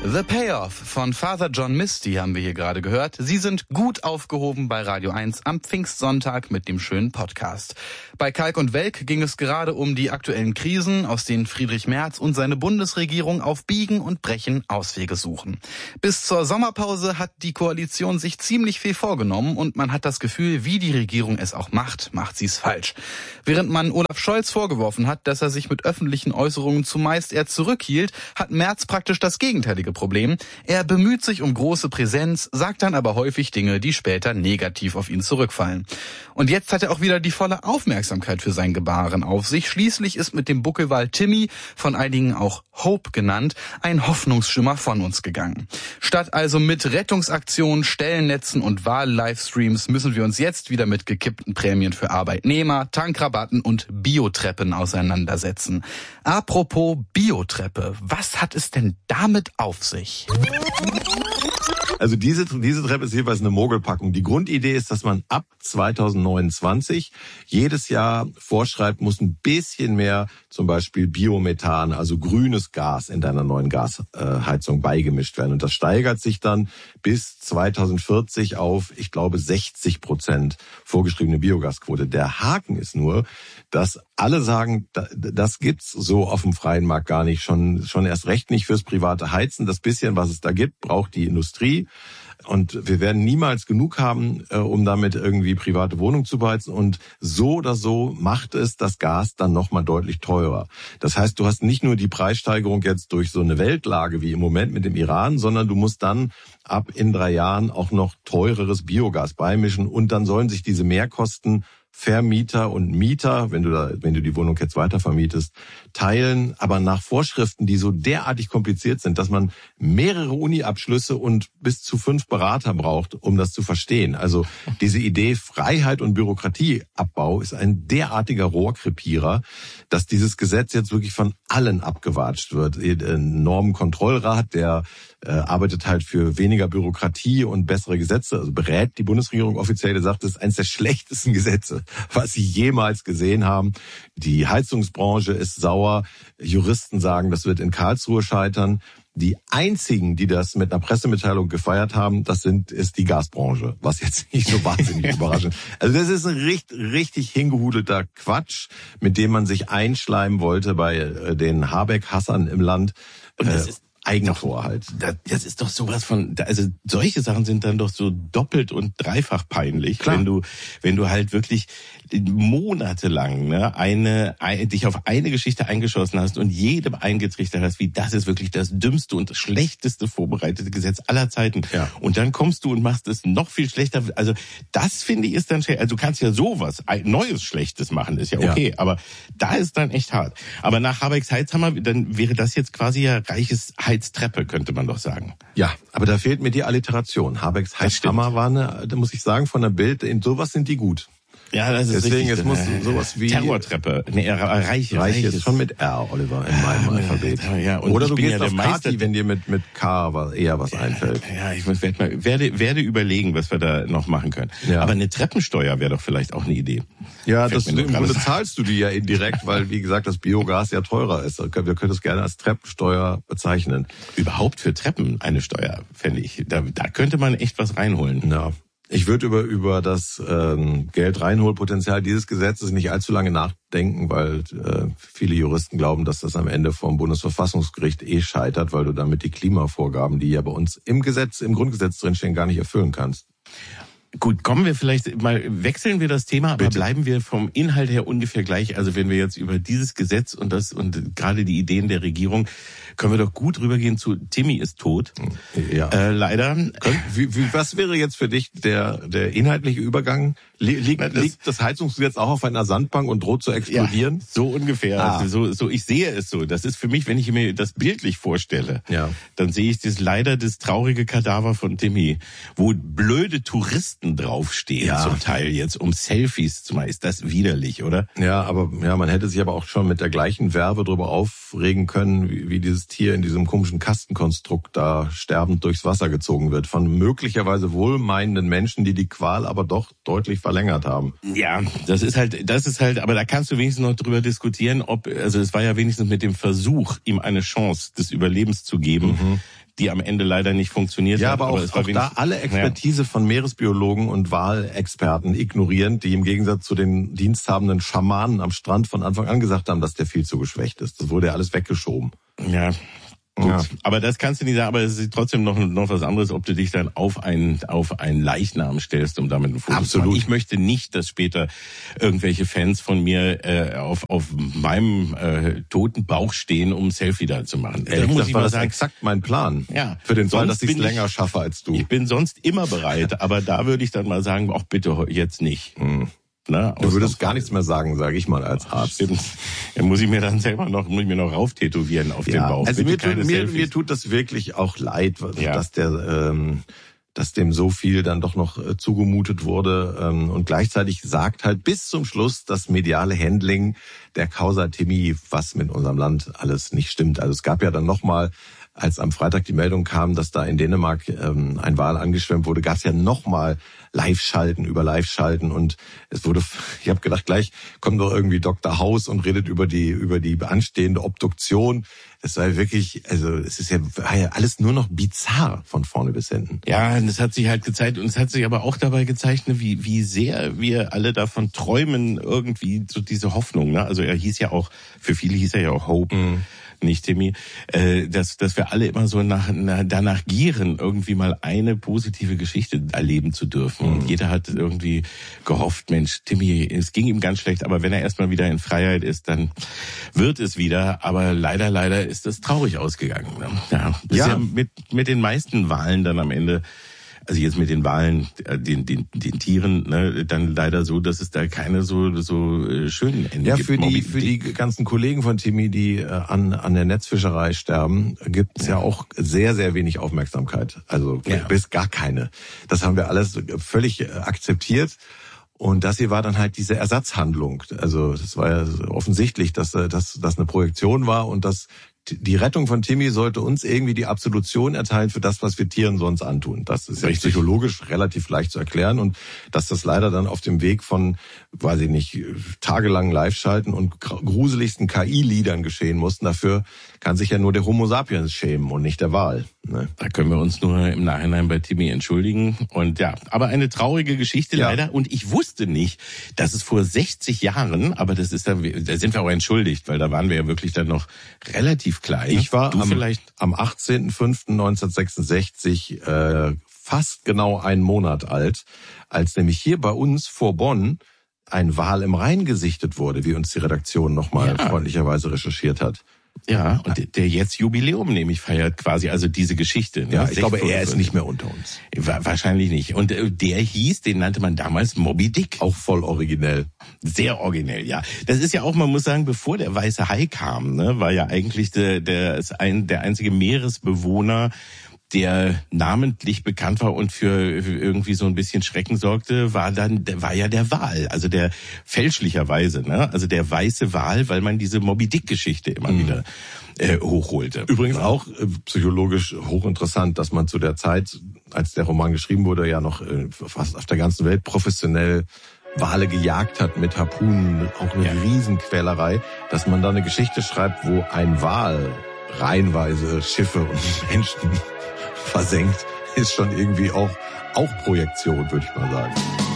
The Payoff von Father John Misty haben wir hier gerade gehört. Sie sind gut aufgehoben bei Radio 1 am Pfingstsonntag mit dem schönen Podcast. Bei Kalk und Welk ging es gerade um die aktuellen Krisen, aus denen Friedrich Merz und seine Bundesregierung auf Biegen und Brechen Auswege suchen. Bis zur Sommerpause hat die Koalition sich ziemlich viel vorgenommen und man hat das Gefühl, wie die Regierung es auch macht sie es falsch. Während man Olaf Scholz vorgeworfen hat, dass er sich mit öffentlichen Äußerungen zumeist eher zurückhielt, hat Merz praktisch das gegenteilige Problem. Er bemüht sich um große Präsenz, sagt dann aber häufig Dinge, die später negativ auf ihn zurückfallen. Und jetzt hat er auch wieder die volle Aufmerksamkeit für sein Gebaren auf sich. Schließlich ist mit dem Buckelwal Timmy, von einigen auch Hope genannt, ein Hoffnungsschimmer von uns gegangen. Statt also mit Rettungsaktionen, Stellennetzen und Wahl-Livestreams müssen wir uns jetzt wieder mit gekippten Prämien für Arbeitnehmer, Tankrabatten und Biotreppen auseinandersetzen. Apropos Biotreppe, was hat es denn damit auf sich? Also diese Treppe ist jeweils eine Mogelpackung. Die Grundidee ist, dass man ab 2029 jedes Jahr vorschreibt, muss ein bisschen mehr zum Beispiel Biomethan, also grünes Gas in deiner neuen Gasheizung beigemischt werden. Und das steigert sich dann bis 2040 auf, ich glaube, 60% vorgeschriebene Biogasquote. Der Haken ist nur, dass alle sagen, das gibt's so auf dem freien Markt gar nicht, schon erst recht nicht fürs private Heizen. Das bisschen, was es da gibt, braucht die Industrie. Und wir werden niemals genug haben, um damit irgendwie private Wohnungen zu beheizen. Und so oder so macht es das Gas dann nochmal deutlich teurer. Das heißt, du hast nicht nur die Preissteigerung jetzt durch so eine Weltlage wie im Moment mit dem Iran, sondern du musst dann ab in 3 Jahren auch noch teureres Biogas beimischen. Und dann sollen sich diese Mehrkosten Vermieter und Mieter, wenn du die Wohnung jetzt weiter vermietest, teilen, aber nach Vorschriften, die so derartig kompliziert sind, dass man mehrere Uni-Abschlüsse und bis zu 5 Berater braucht, um das zu verstehen. Also diese Idee Freiheit und Bürokratieabbau ist ein derartiger Rohrkrepierer, dass dieses Gesetz jetzt wirklich von allen abgewatscht wird. Ein Normenkontrollrat, der arbeitet halt für weniger Bürokratie und bessere Gesetze, also berät die Bundesregierung offiziell, der sagt, das ist eines der schlechtesten Gesetze, was sie jemals gesehen haben. Die Heizungsbranche ist sauer, Juristen sagen, das wird in Karlsruhe scheitern. Die einzigen, die das mit einer Pressemitteilung gefeiert haben, ist die Gasbranche, was jetzt nicht so wahnsinnig überraschend ist. Also das ist ein richtig hingehudelter Quatsch, mit dem man sich einschleimen wollte bei den Habeck-Hassern im Land. Und das ist Eigentor halt. Das ist doch sowas von, also solche Sachen sind dann doch so doppelt und dreifach peinlich, klar, wenn du halt wirklich monatelang dich auf eine Geschichte eingeschossen hast und jedem eingetrichtert hast, wie das ist wirklich das dümmste und schlechteste vorbereitete Gesetz aller Zeiten. Ja. Und dann kommst du und machst es noch viel schlechter. Also das finde ich ist dann schlecht. Also du kannst ja sowas, ein neues Schlechtes machen, ist ja okay. Ja. Aber da ist dann echt hart. Aber nach Habecks Heizhammer, dann wäre das jetzt quasi ja reiches Heiztreppe, könnte man doch sagen. Ja, aber da fehlt mir die Alliteration. Habecks Heizhammer war da muss ich sagen, von der Bild, in sowas sind die gut. Ja, das ist deswegen, richtig. Es muss sowas wie Terrortreppe. Nee, Reich ist schon mit R, Oliver, in meinem Alphabet. Ja, und oder du gehst auf Kati, wenn dir mit K eher was einfällt. Ja, ich werde überlegen, was wir da noch machen können. Ja. Aber eine Treppensteuer wäre doch vielleicht auch eine Idee. Ja, im Grunde zahlst du die ja indirekt, weil, wie gesagt, das Biogas ja teurer ist. Wir können es gerne als Treppensteuer bezeichnen. Überhaupt für Treppen eine Steuer, fände ich. Da könnte man echt was reinholen. Ja. Ich würde über das Geld-Reinholpotenzial dieses Gesetzes nicht allzu lange nachdenken, weil viele Juristen glauben, dass das am Ende vom Bundesverfassungsgericht scheitert, weil du damit die Klimavorgaben, die ja bei uns im Grundgesetz drinstehen, gar nicht erfüllen kannst. Gut, wechseln wir das Thema, aber bleiben wir vom Inhalt her ungefähr gleich. Also wenn wir jetzt über dieses Gesetz und gerade die Ideen der Regierung, können wir doch gut rübergehen zu Timmy ist tot. Ja. Leider. Was wäre jetzt für dich der inhaltliche Übergang? Liegt das Heizungsgesetz auch auf einer Sandbank und droht zu explodieren? Ja, so ungefähr. Also ich sehe es so. Das ist für mich, wenn ich mir das bildlich vorstelle, dann sehe ich das traurige Kadaver von Timmy, wo blöde Touristen draufstehen, zum Teil jetzt, um Selfies zu machen. Ist das widerlich, oder? Ja, aber man hätte sich aber auch schon mit der gleichen Verve drüber aufregen können, wie dieses Tier in diesem komischen Kastenkonstrukt da sterbend durchs Wasser gezogen wird von möglicherweise wohlmeinenden Menschen, die Qual aber doch deutlich verlängert haben. Ja, das ist halt, aber da kannst du wenigstens noch drüber diskutieren, es war ja wenigstens mit dem Versuch, ihm eine Chance des Überlebens zu geben, die am Ende leider nicht funktioniert hat. Ja, aber auch da alle Expertise von Meeresbiologen und Walexperten ignorierend, die im Gegensatz zu den diensthabenden Schamanen am Strand von Anfang an gesagt haben, dass der viel zu geschwächt ist. Das wurde ja alles weggeschoben. Ja. Gut. Ja. Aber das kannst du nicht sagen, aber es ist trotzdem noch was anderes, ob du dich dann auf einen Leichnam stellst, um damit ein Foto zu machen. Ich möchte nicht, dass später irgendwelche Fans von mir auf meinem toten Bauch stehen, um ein Selfie da zu machen. Da muss ich mal sagen, exakt mein Plan. Ja. Für den Fall, dass ich es länger schaffe als du. Ich bin sonst immer bereit, aber da würde ich dann mal sagen, auch bitte jetzt nicht. Na, du würdest gar nichts mehr sagen, sage ich mal als Arzt. Stimmt. Ja, muss ich mir dann selber noch rauftätowieren auf den Bauch. Also mir tut das wirklich auch leid, dass dem so viel dann doch noch zugemutet wurde. Und gleichzeitig sagt halt bis zum Schluss das mediale Handling der Causa Timmy, was mit unserem Land alles nicht stimmt. Also es gab ja dann nochmal, als am Freitag die Meldung kam, dass da in Dänemark ein Wal angeschwemmt wurde, gab es ja nochmal Live-Schalten über Live-Schalten und es wurde, ich habe gedacht, gleich kommt doch irgendwie Dr. House und redet über die anstehende Obduktion. Das war wirklich, also war ja alles nur noch bizarr von vorne bis hinten. Ja, das hat sich halt gezeigt und es hat sich aber auch dabei gezeigt, wie sehr wir alle davon träumen, irgendwie so diese Hoffnung. Ne? Also für viele hieß er ja auch Hope. Nicht Timmy, dass wir alle immer so danach gieren, irgendwie mal eine positive Geschichte erleben zu dürfen. Und jeder hat irgendwie gehofft, Mensch, Timmy, es ging ihm ganz schlecht, aber wenn er erstmal wieder in Freiheit ist, dann wird es wieder. Aber leider ist das traurig ausgegangen. Ne? Ja, das ist ja mit den meisten Wahlen dann am Ende. Also jetzt mit den Wahlen, den Tieren, ne, dann leider so, dass es da keine so schönen Ende gibt. Ja, für die ganzen Kollegen von Timmy, die an der Netzfischerei sterben, gibt es ja auch sehr, sehr wenig Aufmerksamkeit. Also bis gar keine. Das haben wir alles völlig akzeptiert. Und das hier war dann halt diese Ersatzhandlung. Also das war ja offensichtlich, dass das eine Projektion war und dass die Rettung von Timmy sollte uns irgendwie die Absolution erteilen für das, was wir Tieren sonst antun. Das ist ja psychologisch relativ leicht zu erklären und dass das leider dann auf dem Weg von, weiß ich nicht, tagelangen Live-Schalten und gruseligsten KI-Liedern geschehen mussten. Dafür kann sich ja nur der Homo sapiens schämen und nicht der Wal. Ne? Da können wir uns nur im Nachhinein bei Timmy entschuldigen. Und ja, aber eine traurige Geschichte leider. Und ich wusste nicht, dass es vor 60 Jahren, aber da sind wir auch entschuldigt, weil da waren wir ja wirklich dann noch relativ klein. Ich war am 18.05.1966 fast genau einen Monat alt, als nämlich hier bei uns vor Bonn ein Wal im Rhein gesichtet wurde, wie uns die Redaktion nochmal freundlicherweise recherchiert hat. Ja, und der jetzt Jubiläum nämlich feiert quasi, also diese Geschichte. Ne? Ja, ich glaube, er ist nicht mehr unter uns. Wahrscheinlich nicht. Und den nannte man damals Moby Dick. Auch voll originell. Sehr originell, ja. Das ist ja auch, man muss sagen, bevor der weiße Hai kam, ne, war ja eigentlich der einzige Meeresbewohner, der namentlich bekannt war und für irgendwie so ein bisschen Schrecken sorgte, war ja der Wal, also der fälschlicherweise, ne, also der weiße Wal, weil man diese Moby Dick Geschichte immer wieder hochholte. Übrigens auch psychologisch hochinteressant, dass man zu der Zeit, als der Roman geschrieben wurde, ja noch fast auf der ganzen Welt professionell Wale gejagt hat mit Harpunen, auch eine Riesenquälerei, dass man da eine Geschichte schreibt, wo ein Wal reihenweise Schiffe und Menschen versenkt, ist schon irgendwie auch Projektion, würde ich mal sagen.